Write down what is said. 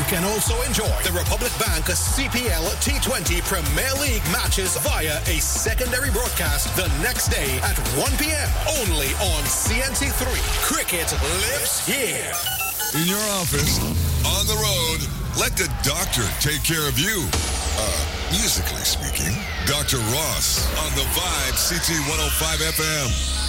can also enjoy the Republic Bank CPL T20 Premier League matches via a secondary broadcast the next day at 1 p.m. only on CNC3. Cricket lives here. In your office, on the road, let the doctor take care of you. Musically speaking, Dr. Ross on the Vibe CT 105 FM.